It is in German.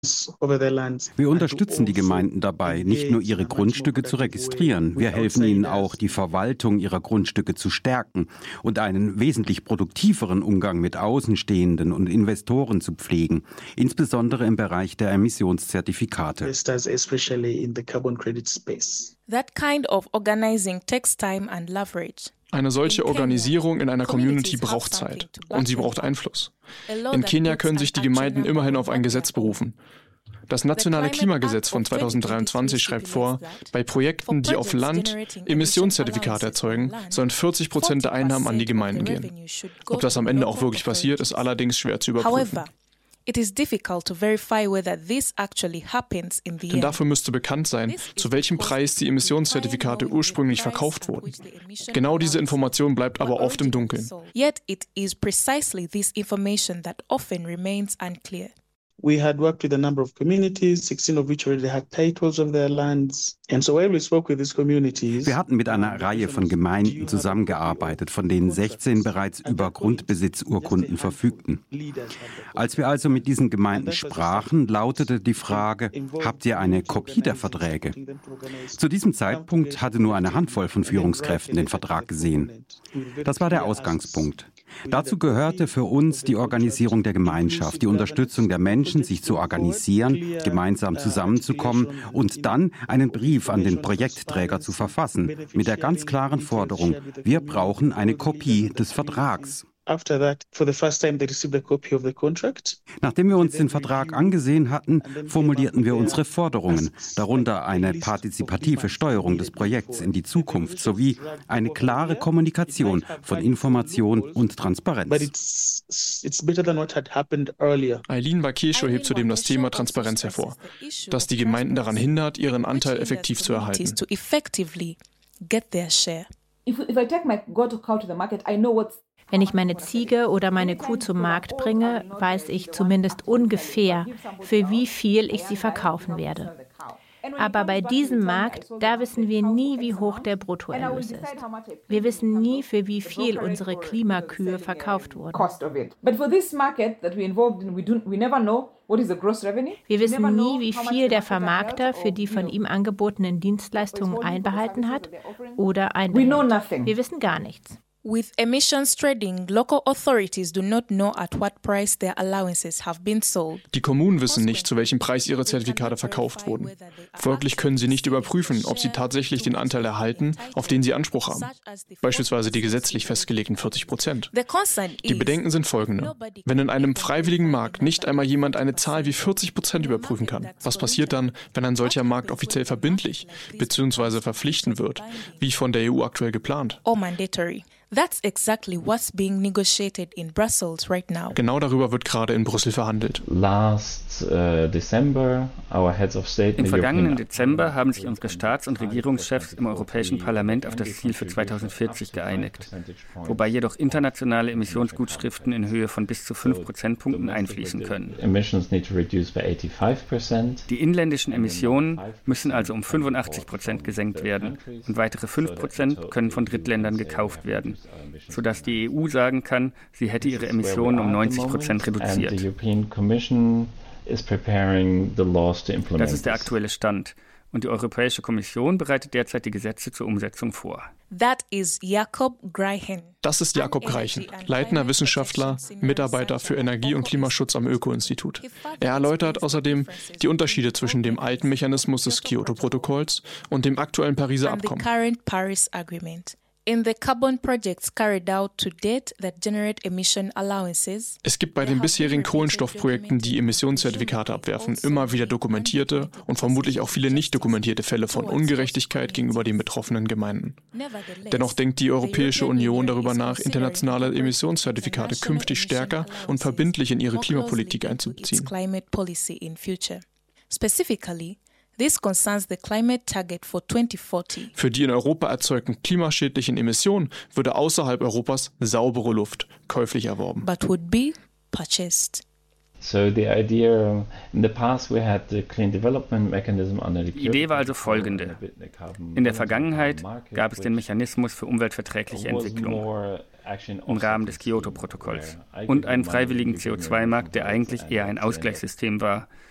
Wir unterstützen die Gemeinden dabei, nicht nur ihre Grundstücke zu registrieren. Wir helfen ihnen auch, die Verwaltung ihrer Grundstücke zu stärken und einen wesentlich produktiveren Umgang mit Außenstehenden und Investoren zu pflegen, insbesondere im Bereich der Emissionszertifikate. That kind of organizing takes time and leverage. Eine solche Organisierung in einer Community braucht Zeit und sie braucht Einfluss. In Kenia können sich die Gemeinden immerhin auf ein Gesetz berufen. Das nationale Klimagesetz von 2023 schreibt vor, bei Projekten, die auf Land Emissionszertifikate erzeugen, sollen 40% der Einnahmen an die Gemeinden gehen. Ob das am Ende auch wirklich passiert, ist allerdings schwer zu überprüfen. It is difficult to verify whether this actually happens in the end. Denn dafür müsste bekannt sein, zu welchem Preis die Emissionszertifikate ursprünglich verkauft wurden. Genau diese Information bleibt aber oft im Dunkeln. Yet it is precisely this information that often remains unclear. We had worked with a number of communities, 16 of which already had titles of their lands. And so when we spoke with these communities, wir hatten mit einer Reihe von Gemeinden zusammengearbeitet, von denen 16 bereits über Grundbesitzurkunden verfügten. Als wir also mit diesen Gemeinden sprachen, lautete die Frage, habt ihr eine Kopie der Verträge? Zu diesem Zeitpunkt hatte nur eine Handvoll von Führungskräften den Vertrag gesehen. Das war der Ausgangspunkt. Dazu gehörte für uns die Organisierung der Gemeinschaft, die Unterstützung der Menschen, sich zu organisieren, gemeinsam zusammenzukommen und dann einen Brief an den Projektträger zu verfassen, mit der ganz klaren Forderung, wir brauchen eine Kopie des Vertrags. Nachdem wir uns den Vertrag angesehen hatten, formulierten wir unsere Forderungen, darunter eine partizipative Steuerung des Projekts in die Zukunft sowie eine klare Kommunikation von Information und Transparenz. Eileen Bakesho hebt zudem das Thema Transparenz hervor, das die Gemeinden daran hindert, ihren Anteil effektiv zu erhalten. Wenn ich meine Ziege oder meine Kuh zum Markt bringe, weiß ich zumindest ungefähr, für wie viel ich sie verkaufen werde. Aber bei diesem Markt, da wissen wir nie, wie hoch der Bruttoerlös ist. Wir wissen nie, für wie viel unsere Klimakühe verkauft wurden. Wir wissen nie, wie viel der Vermarkter für die von ihm angebotenen Dienstleistungen einbehalten hat oder einbehält. Wir wissen gar nichts. With emissions trading, local authorities do not know at what price their allowances have been sold. Die Kommunen wissen nicht, zu welchem Preis ihre Zertifikate verkauft wurden. Folglich können sie nicht überprüfen, ob sie tatsächlich den Anteil erhalten, auf den sie Anspruch haben. Beispielsweise die gesetzlich festgelegten 40%. Die Bedenken sind folgende. Wenn in einem freiwilligen Markt nicht einmal jemand eine Zahl wie 40% überprüfen kann, was passiert dann, wenn ein solcher Markt offiziell verbindlich bzw. verpflichtend wird, wie von der EU aktuell geplant? Or mandatory. That's exactly what's being negotiated in Brussels right now. Genau darüber wird gerade in Brüssel verhandelt. Im vergangenen Dezember haben sich unsere Staats- und Regierungschefs im Europäischen Parlament auf das Ziel für 2040 geeinigt, wobei jedoch internationale Emissionsgutschriften in Höhe von bis zu 5 Prozentpunkten einfließen können. Die inländischen Emissionen müssen also um 85% gesenkt werden und weitere 5% können von Drittländern gekauft werden, sodass die EU sagen kann, sie hätte ihre Emissionen um 90% reduziert. Das ist der aktuelle Stand. Und die Europäische Kommission bereitet derzeit die Gesetze zur Umsetzung vor. Das ist Jakob Greichen, leitender Wissenschaftler, Mitarbeiter für Energie- und Klimaschutz am Öko-Institut. Er erläutert außerdem die Unterschiede zwischen dem alten Mechanismus des Kyoto-Protokolls und dem aktuellen Pariser Abkommen. In the carbon projects carried out to date that generate emission allowances. Es gibt bei den bisherigen Kohlenstoffprojekten, die Emissionszertifikate abwerfen, immer wieder dokumentierte und vermutlich auch viele nicht dokumentierte Fälle von Ungerechtigkeit gegenüber den betroffenen Gemeinden. Dennoch denkt die Europäische Union darüber nach, internationale Emissionszertifikate künftig stärker und verbindlich in ihre Klimapolitik einzubeziehen. Specifically, this concerns the climate target for 2040. Für die in Europa erzeugten klimaschädlichen Emissionen würde außerhalb Europas saubere Luft käuflich erworben. But would be purchased. Die Idee war also folgende. In der Vergangenheit gab es den Mechanismus für umweltverträgliche Entwicklung im Rahmen des Kyoto-Protokolls und einen freiwilligen CO2-Markt, der eigentlich eher ein Ausgleichssystem war,